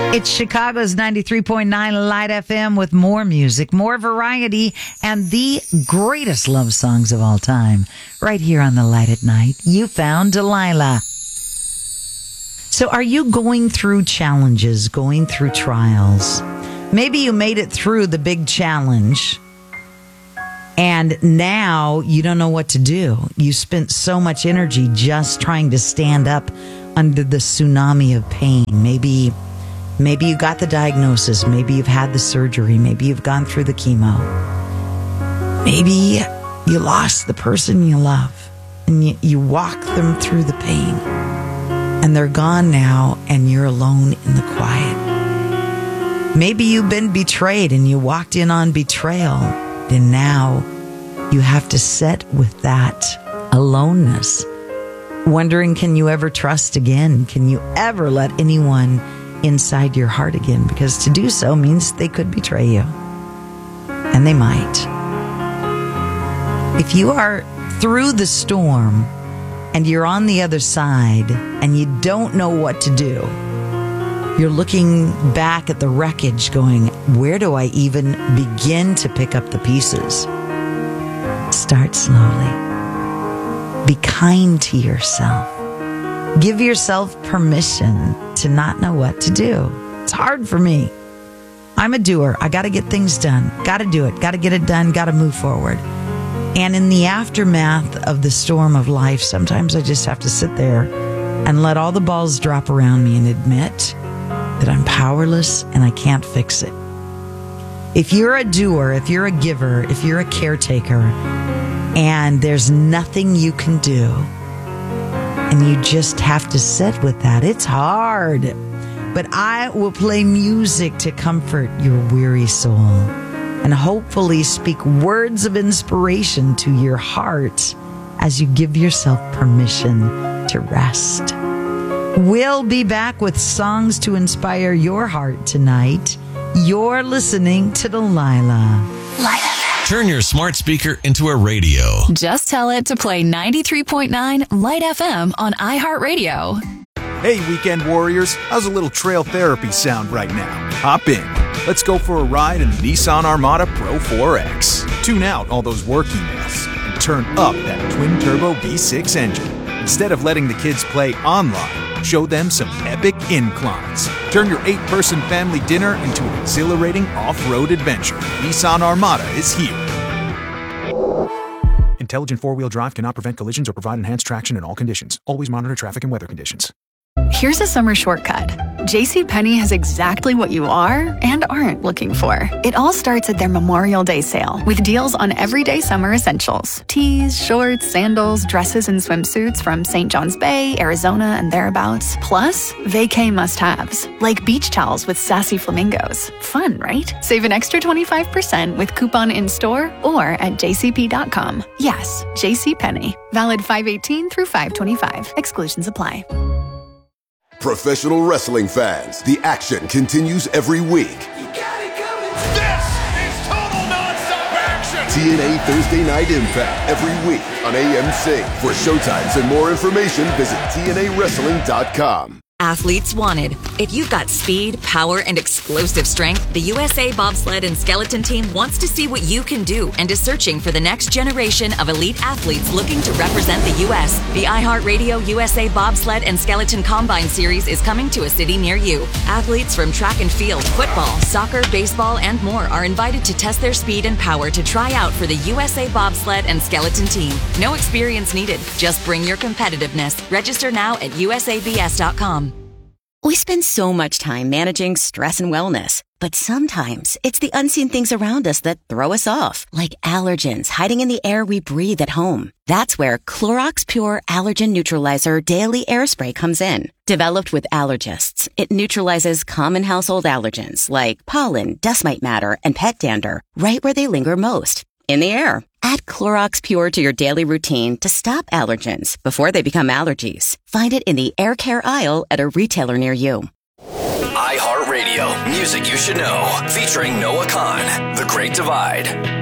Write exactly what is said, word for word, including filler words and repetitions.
It's Chicago's ninety-three point nine Light F M with more music, more variety, and the greatest love songs of all time. Right here on the Light at Night, you found Delilah. So are you going through challenges, going through trials? Maybe you made it through the big challenge, and now you don't know what to do. You spent so much energy just trying to stand up under the tsunami of pain. Maybe... Maybe you got the diagnosis. Maybe you've had the surgery. Maybe you've gone through the chemo. Maybe you lost the person you love and you, you walk them through the pain and they're gone now and you're alone in the quiet. Maybe you've been betrayed and you walked in on betrayal and now you have to sit with that aloneness, wondering, can you ever trust again? Can you ever let anyone inside your heart again? Because to do so means they could betray you. And they might. If you are through the storm and you're on the other side and you don't know what to do, you're looking back at the wreckage going, where do I even begin to pick up the pieces? Start slowly. Be kind to yourself. Give yourself permission to not know what to do. It's hard for me. I'm a doer. I got to get things done. Got to do it. Got to get it done. Got to move forward. And in the aftermath of the storm of life, sometimes I just have to sit there and let all the balls drop around me and admit that I'm powerless and I can't fix it. If you're a doer, if you're a giver, if you're a caretaker, and there's nothing you can do, and you just have to sit with that. It's hard. But I will play music to comfort your weary soul and hopefully speak words of inspiration to your heart as you give yourself permission to rest. We'll be back with songs to inspire your heart tonight. You're listening to Delilah. Light Turn your smart speaker into a radio. Just tell it to play ninety-three point nine Light F M on iHeartRadio. Hey, weekend warriors. How's a little trail therapy sound right now? Hop in. Let's go for a ride in the Nissan Armada Pro four X. Tune out all those work emails and turn up that twin-turbo V six engine. Instead of letting the kids play online, show them some epic inclines. Turn your eight-person family dinner into an exhilarating off-road adventure. Nissan Armada is here. Intelligent four-wheel drive cannot prevent collisions or provide enhanced traction in all conditions. Always monitor traffic and weather conditions. Here's a summer shortcut. JCPenney has exactly what you are and aren't looking for. It all starts at their Memorial Day sale with deals on everyday summer essentials. Tees, shorts, sandals, dresses, and swimsuits from Saint John's Bay, Arizona, and thereabouts. Plus, vacay must-haves, like beach towels with sassy flamingos. Fun, right? Save an extra twenty-five percent with coupon in-store or at j c p dot com. Yes, JCPenney. Valid five eighteen through five twenty-five. Exclusions apply. Professional wrestling fans, the action continues every week. You got it coming. This is total nonstop action. T N A Thursday Night Impact every week on A M C. For showtimes and more information, visit T N A wrestling dot com. Athletes wanted. If you've got speed, power, and explosive strength, the U S A Bobsled and Skeleton Team wants to see what you can do and is searching for the next generation of elite athletes looking to represent the U S. The iHeartRadio U S A Bobsled and Skeleton Combine Series is coming to a city near you. Athletes from track and field, football, soccer, baseball, and more are invited to test their speed and power to try out for the U S A Bobsled and Skeleton Team. No experience needed. Just bring your competitiveness. Register now at U S A B S dot com. We spend so much time managing stress and wellness, but sometimes it's the unseen things around us that throw us off, like allergens hiding in the air we breathe at home. That's where Clorox Pure Allergen Neutralizer Daily Air Spray comes in. Developed with allergists, it neutralizes common household allergens like pollen, dust mite matter, and pet dander right where they linger most, in the air. Add Clorox Pure to your daily routine to stop allergens before they become allergies. Find it in the air care aisle at a retailer near you. iHeartRadio, music you should know, featuring Noah Khan, The Great Divide.